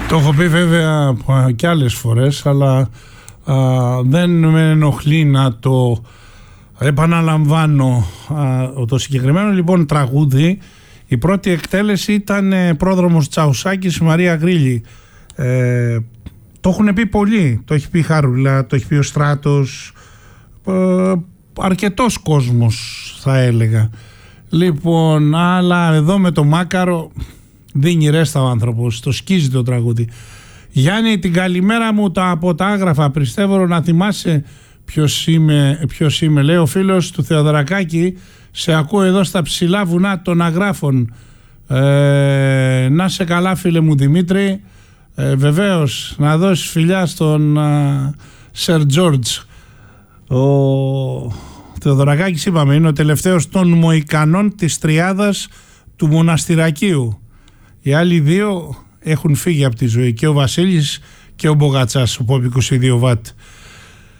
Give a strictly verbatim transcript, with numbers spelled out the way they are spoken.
Το έχω πει βέβαια και άλλες φορές, αλλά α, δεν με ενοχλεί να το επαναλαμβάνω. Α, το συγκεκριμένο λοιπόν τραγούδι, η πρώτη εκτέλεση ήταν ε, πρόδρομος Τσαουσάκης, Μαρία Γκρίλη. Ε, το έχουν πει πολλοί, το έχει πει η Χαρούλα, το έχει πει ο Στράτος, ε, αρκετός κόσμος θα έλεγα. Λοιπόν, αλλά εδώ με το Μάκαρο δίνει ρέστα ο άνθρωπος, το σκίζει το τραγούδι. Γιάννη, την καλημέρα μου τα από τα άγραφα, πιστεύω να θυμάσαι ποιος είμαι, ποιος είμαι, λέει ο φίλος του Θεοδωρακάκη. Σε ακούω εδώ στα ψηλά βουνά των αγράφων. Ε, να σε καλά φίλε μου Δημήτρη. Ε, βεβαίως να δώσεις φιλιά στον Σερ Τζόρτζ. Ο Θεοδωρακάκης είπαμε είναι ο τελευταίος των Μοϊκανών της τριάδας του Μοναστηρακίου. Οι άλλοι δύο έχουν φύγει από τη ζωή, και ο Βασίλης και ο Μπογατσάς, ο Πόπ είκοσι δύο βατ.